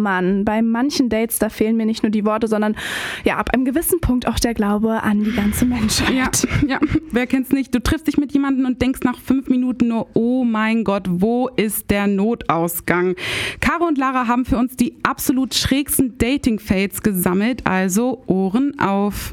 Mann, bei manchen Dates, da fehlen mir nicht nur die Worte, sondern ja, ab einem gewissen Punkt auch der Glaube an die ganze Menschheit. Ja, wer kennt's nicht? Du triffst dich mit jemandem und denkst nach 5 Minuten nur, oh mein Gott, wo ist der Notausgang? Caro und Lara haben für uns die absolut schrägsten Dating-Fails gesammelt, also Ohren auf.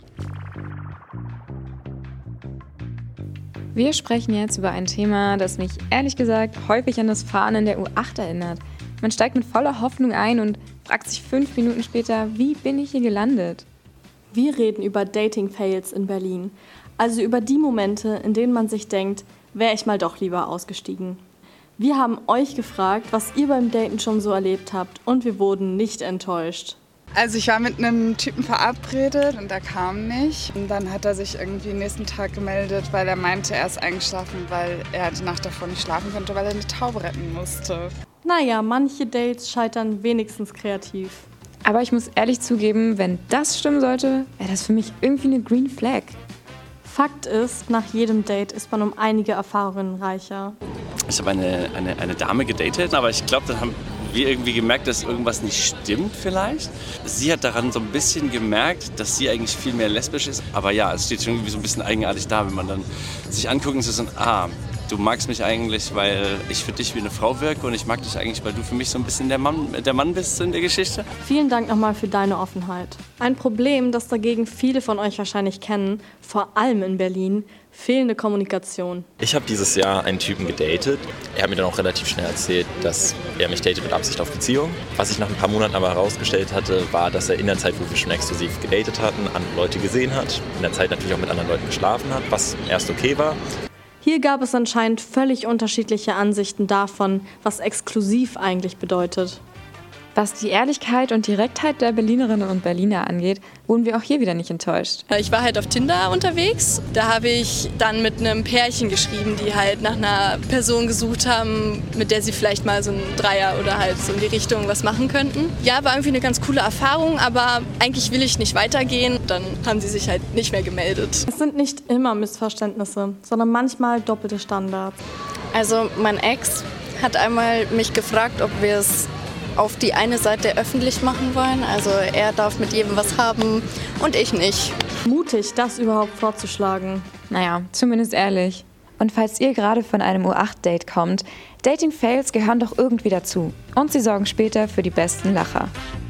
Wir sprechen jetzt über ein Thema, das mich ehrlich gesagt häufig an das Fahren in der U8 erinnert. Man steigt mit voller Hoffnung ein und fragt sich 5 Minuten später, wie bin ich hier gelandet? Wir reden über Dating-Fails in Berlin, also über die Momente, in denen man sich denkt, wäre ich mal doch lieber ausgestiegen. Wir haben euch gefragt, was ihr beim Daten schon so erlebt habt und wir wurden nicht enttäuscht. Also ich war mit einem Typen verabredet und er kam nicht. Und dann hat er sich irgendwie nächsten Tag gemeldet, weil er meinte, er ist eingeschlafen, weil er die Nacht davor nicht schlafen konnte, weil er eine Taube retten musste. Naja, manche Dates scheitern wenigstens kreativ. Aber ich muss ehrlich zugeben, wenn das stimmen sollte, wäre das für mich irgendwie eine Green Flag. Fakt ist, nach jedem Date ist man um einige Erfahrungen reicher. Ich habe eine Dame gedatet, aber ich glaube, dann haben wir irgendwie gemerkt, dass irgendwas nicht stimmt vielleicht. Sie hat daran so ein bisschen gemerkt, dass sie eigentlich viel mehr lesbisch ist. Aber ja, es steht schon irgendwie so ein bisschen eigenartig da, wenn man dann sich anguckt und so, du magst mich eigentlich, weil ich für dich wie eine Frau wirke und ich mag dich eigentlich, weil du für mich so ein bisschen der Mann bist in der Geschichte. Vielen Dank nochmal für deine Offenheit. Ein Problem, das dagegen viele von euch wahrscheinlich kennen, vor allem in Berlin, fehlende Kommunikation. Ich habe dieses Jahr einen Typen gedatet. Er hat mir dann auch relativ schnell erzählt, dass er mich datet mit Absicht auf Beziehung. Was sich nach ein paar Monaten aber herausgestellt hatte, war, dass er in der Zeit, wo wir schon exklusiv gedatet hatten, andere Leute gesehen hat. In der Zeit natürlich auch mit anderen Leuten geschlafen hat, was erst okay war. Hier gab es anscheinend völlig unterschiedliche Ansichten davon, was exklusiv eigentlich bedeutet. Was die Ehrlichkeit und Direktheit der Berlinerinnen und Berliner angeht, wurden wir auch hier wieder nicht enttäuscht. Ich war halt auf Tinder unterwegs. Da habe ich dann mit einem Pärchen geschrieben, die halt nach einer Person gesucht haben, mit der sie vielleicht mal so ein Dreier oder halt so in die Richtung was machen könnten. Ja, war irgendwie eine ganz coole Erfahrung, aber eigentlich will ich nicht weitergehen. Dann haben sie sich halt nicht mehr gemeldet. Es sind nicht immer Missverständnisse, sondern manchmal doppelte Standards. Also mein Ex hat einmal mich gefragt, ob wir es auf die eine Seite öffentlich machen wollen. Also er darf mit jedem was haben und ich nicht. Mutig, das überhaupt vorzuschlagen. Naja, zumindest ehrlich. Und falls ihr gerade von einem U8-Date kommt, Dating-Fails gehören doch irgendwie dazu. Und sie sorgen später für die besten Lacher.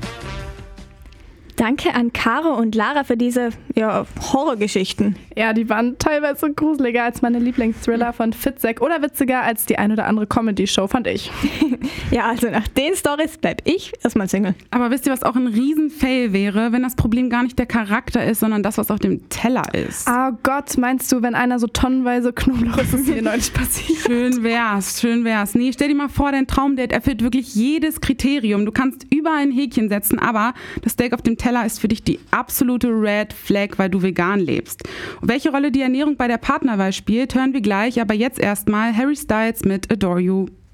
Danke an Caro und Lara für diese Horrorgeschichten. Ja, die waren teilweise gruseliger als meine Lieblingsthriller von Fitzek oder witziger als die ein oder andere Comedy-Show, fand ich. Ja, also nach den Storys bleib ich erstmal Single. Aber wisst ihr, was auch ein Riesen-Fail wäre, wenn das Problem gar nicht der Charakter ist, sondern das, was auf dem Teller ist? Oh Gott, meinst du, wenn einer so tonnenweise Knoblauch ist, ist hier neulich passiert? Schön wär's. Nee, stell dir mal vor, dein Traumdate erfüllt wirklich jedes Kriterium. Du kannst überall ein Häkchen setzen, aber das Steak auf dem Teller ist für dich die absolute Red Flag, weil du vegan lebst. Und welche Rolle die Ernährung bei der Partnerwahl spielt, hören wir gleich, aber jetzt erstmal Harry Styles mit Adore You.